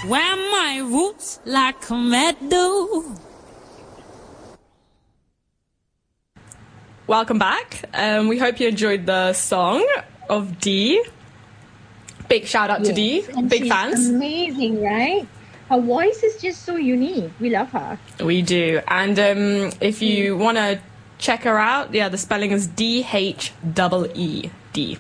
where my roots like a meadow. Welcome back. We hope you enjoyed the song of Dee. Big shout out to Dee. And Big she's fans. Amazing, right? Her voice is just so unique. We love her. We do. And if you want to check her out, the spelling is D-H-E-E-D.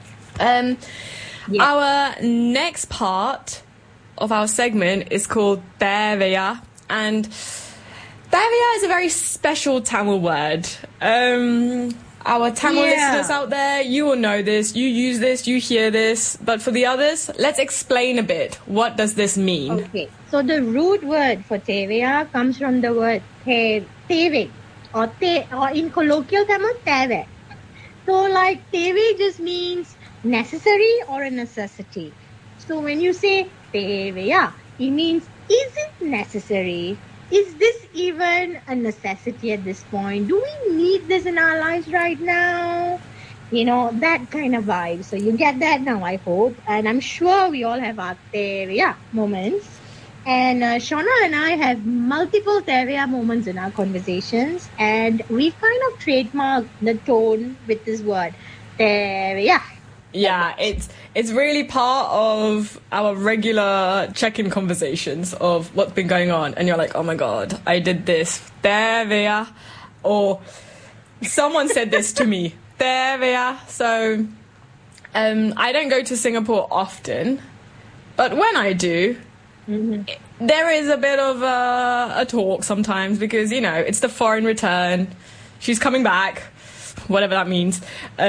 Our next part of our segment is called Devaya. And Devaya is a very special Tamil word. Our Tamil listeners out there, you will know this, you use this, you hear this. But for the others, let's explain a bit. What does this mean? Okay, so the root word for Tevaya comes from the word Teve, or in colloquial Tamil, Teve. So like Teve just means necessary or a necessity. So when you say Tevaya, it means, is it necessary? Is this even a necessity at this point? Do we need this in our lives right now? You know, that kind of vibe. So you get that now, I hope. And I'm sure we all have our Tevaya moments. And Shauna and I have multiple Tevaya moments in our conversations. And we've kind of trademarked the tone with this word, Tevaya. Yeah, it's really part of our regular check-in conversations of what's been going on. And you're like, oh my God, I did this. Devaya. Or someone said this to me. Devaya. So I don't go to Singapore often. But when I do, there is a bit of a talk sometimes because, you know, it's the foreign return. She's coming back, whatever that means.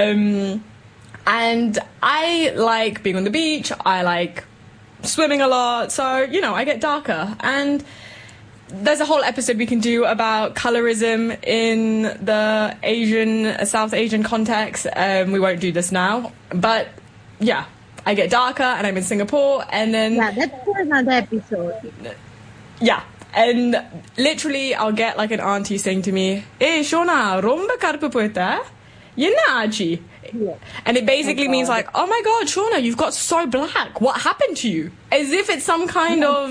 And I like being on the beach. I like swimming a lot. So, you know, I get darker. And there's a whole episode we can do about colorism in the South Asian context. We won't do this now. But, yeah, I get darker and I'm in Singapore. And then... Yeah, that's for another episode. Yeah. And literally, I'll get like an auntie saying to me, "Hey, Shona, romba karpu poita? Yenna achi?" And it basically means like, oh my God, Shauna, you've got so black. What happened to you? As if it's some kind of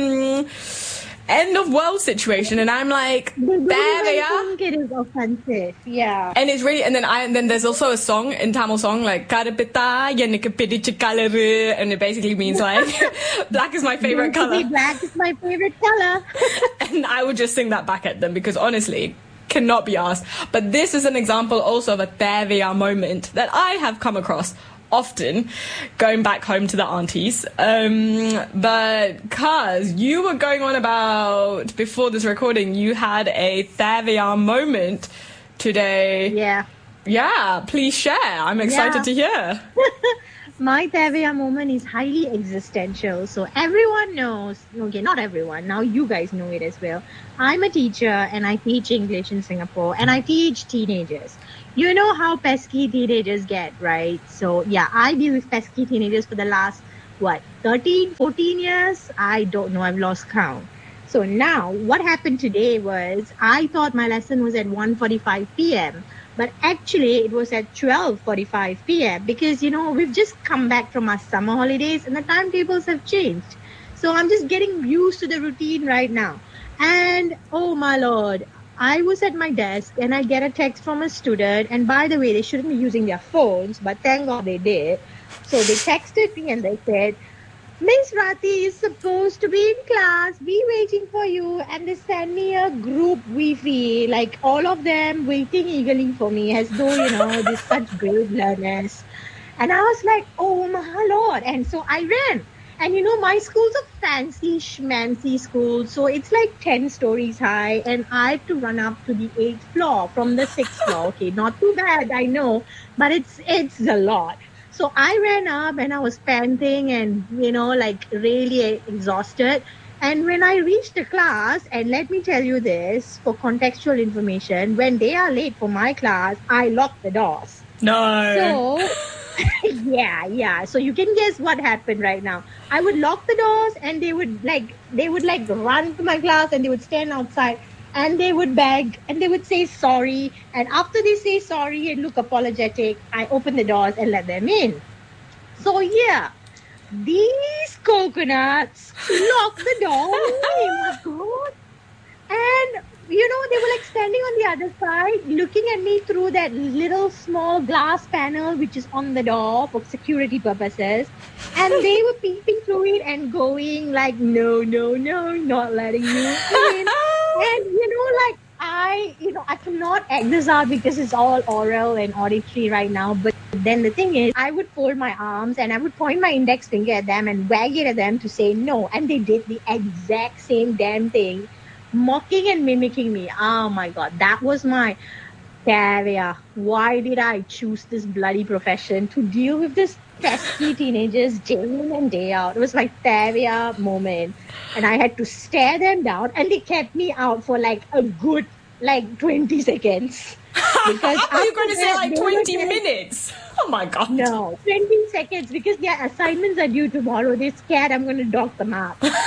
end of world situation. And I'm like, there they are. I think it is offensive. Yeah. And it's really, and then there's also a song in Tamil song like Karapita Yenika Pidicha Kalaru, and it basically means like black is my favorite color. Black is my favorite color. And I would just sing that back at them because honestly, cannot be asked. But this is an example also of a Devaya moment that I have come across often going back home to the aunties. But Kaz, you were going on about, before this recording, you had a Devaya moment today. Yeah, please share. I'm excited to hear. My Devaya moment is highly existential. So everyone knows, okay, not everyone, now you guys know it as well. I'm a teacher and I teach English in Singapore and I teach teenagers. You know how pesky teenagers get, right? So yeah, I deal with pesky teenagers for the last, 13, 14 years? I don't know, I've lost count. So now what happened today was I thought my lesson was at 1:45 p.m. But actually, it was at 12:45 p.m. because, you know, we've just come back from our summer holidays and the timetables have changed. So I'm just getting used to the routine right now. And, oh my Lord, I was at my desk and I get a text from a student. And by the way, they shouldn't be using their phones, but thank God they did. So they texted me and they said, Miss Rati is supposed to be in class, be waiting for you. And they sent me a group Wi-Fi, like all of them waiting eagerly for me as though, you know, they're such great learners. And I was like, oh my Lord. And so I ran. And you know, my school's a fancy schmancy school. So it's like 10 stories high. And I have to run up to the 8th floor from the 6th floor. Okay, not too bad, I know. But it's a lot. So I ran up and I was panting and, you know, like really exhausted. And when I reached the class, and let me tell you this for contextual information, when they are late for my class, I lock the doors. No. So, yeah. So you can guess what happened right now. I would lock the doors and they would run to my class and they would stand outside. And they would beg and they would say sorry. And after they say sorry and look apologetic, I open the doors and let them in. So yeah, these coconuts. Lock the door. Oh my God. And, they were like standing on the other side, looking at me through that little small glass panel, which is on the door for security purposes. And they were peeping through it and going like, no, not letting you in. And, I cannot act this out because it's all oral and auditory right now. But then the thing is, I would fold my arms and I would point my index finger at them and wag it at them to say no. And they did the exact same damn thing, mocking and mimicking me. Oh my God, that was my Tavia. Why did I choose this bloody profession to deal with this pesky teenagers day in and day out? It was my Tavia moment. And I had to stare them down and they kept me out for like a good 20 seconds. Because I thought you were going to say like 20 minutes. Oh my God. No, 20 seconds because their assignments are due tomorrow. They're scared I'm going to dock them up. So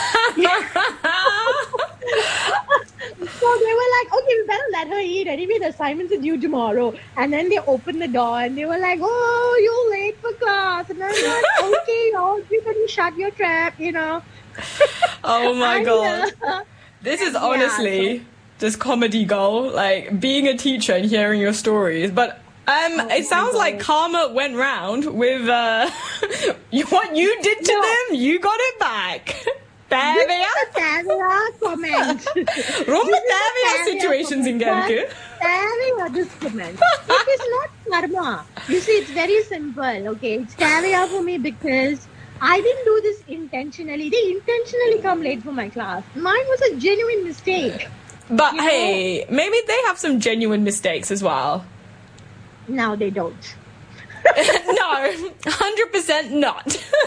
they were like, okay, we better let her eat. Anyway, the assignments are due tomorrow. And then they opened the door and they were like, oh, you're late for class. And I'm like, okay, everybody shut your trap, Oh my God. This is honestly just comedy gold, like being a teacher and hearing your stories. But it sounds like karma went round with what you did to them, you got it back. Tavia? Tavia comment. Rumba Tavia situations in Genku. Tavia this comment. It is not karma. You see, it's very simple, okay? It's Tavia for me because I didn't do this intentionally. They intentionally come late for my class. Mine was a genuine mistake. But hey, maybe they have some genuine mistakes as well. No, they don't. No, 100% not.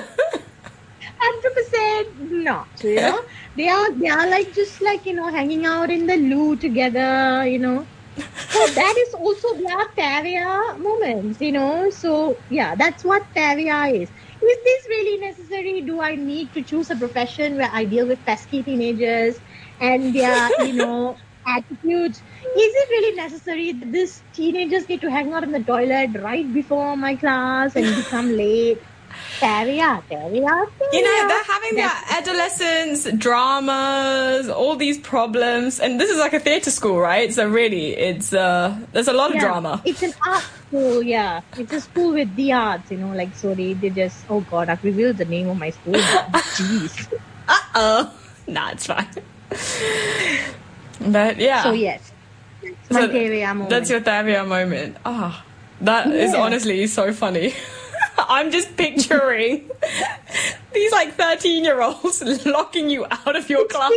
100% not, They are like just like, hanging out in the loo together, So that is also their Tavia moments, So yeah, that's what Tavia is. Is this really necessary? Do I need to choose a profession where I deal with pesky teenagers and their, attitudes? Is it really necessary that these teenagers get to hang out in the toilet right before my class and become late? Tavia. They're having their adolescence dramas, all these problems, and this is like a theatre school, right? So really, it's there's a lot of drama. It's an art school, yeah. It's a school with the arts, so they just, oh God, I've revealed the name of my school now. Jeez. Nah, it's fine. But yeah. So yes, my Tavia moment. That's your Tavia moment. That is honestly so funny. I'm just picturing these like 13-year-olds locking you out of your class.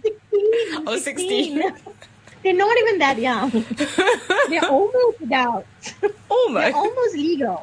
16. They're not even that young. They're almost adults. Almost. They're almost legal.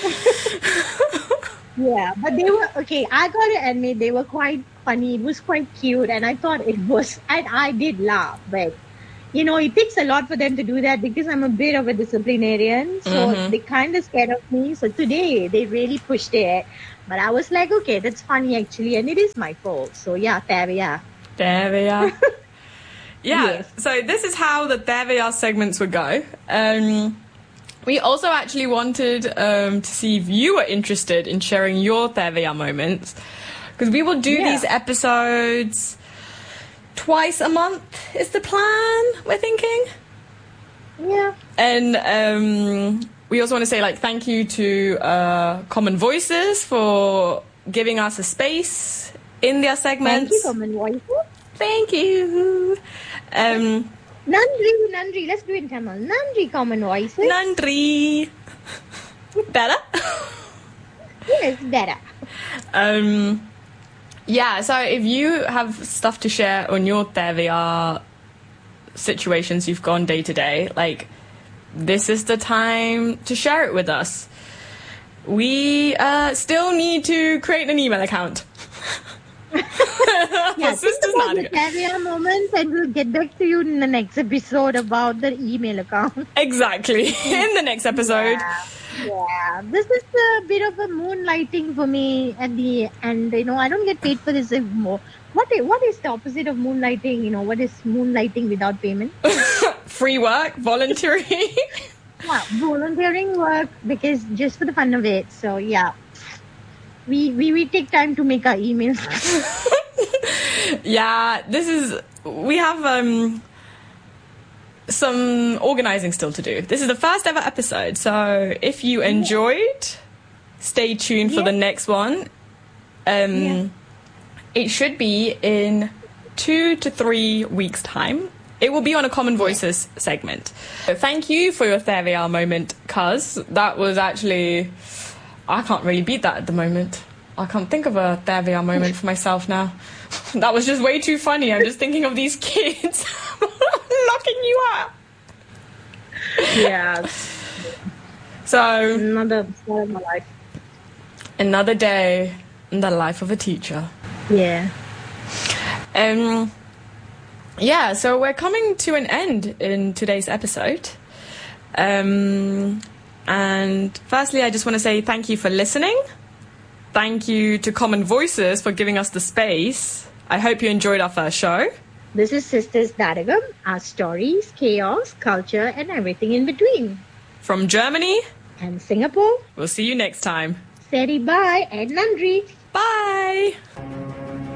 Yeah, but they were, okay, I gotta admit, they were quite funny. It was quite cute, and I thought it was, I did laugh, but it takes a lot for them to do that because I'm a bit of a disciplinarian. So they kind of scared of me. So today they really pushed it. But I was like, okay, that's funny actually. And it is my fault. So yeah, Tavia. Yeah, yes. So this is how the Tavia segments would go. We also actually wanted to see if you were interested in sharing your Tavia moments. Because we will do these episodes twice a month is the plan, we're thinking. Yeah. And we also want to say thank you to Common Voices for giving us a space in their segments. Thank you, Common Voices. Thank you. Nandri. Let's do it in Tamil. Nandri, Common Voices. Nandri. Better? Yes, better. Yeah, so if you have stuff to share on your Tavia situations you've gone day to day, this is the time to share it with us. We still need to create an email account. Yeah, think about the Tavia moments and we'll get back to you in the next episode about the email account. Exactly. In the next episode. Yeah, this is a bit of a moonlighting for me at the end. I don't get paid for this anymore. What is the opposite of moonlighting? What is moonlighting without payment? Free work, volunteering. Yeah, volunteering work because just for the fun of it. So yeah. we take time to make our emails. Yeah, we have some organizing still to do. This is the first ever episode, so if you enjoyed, stay tuned for the next one. It should be in 2 to 3 weeks' time. It will be on a Common Voices segment. So thank you for your Theria moment, cuz that was actually... I can't really beat that at the moment. I can't think of a Theria moment for myself now. That was just way too funny. I'm just thinking of these kids locking you up. Yeah. So... Another day in my life. Another day in the life of a teacher. Yeah. Yeah, so we're coming to an end in today's episode. And firstly, I just want to say thank you for listening. Thank you to Common Voices for giving us the space. I hope you enjoyed our first show. This is Sisters Dadagam, our stories, chaos, culture, and everything in between. From Germany And Singapore. We'll see you next time. Seri bye and Nandri. Bye!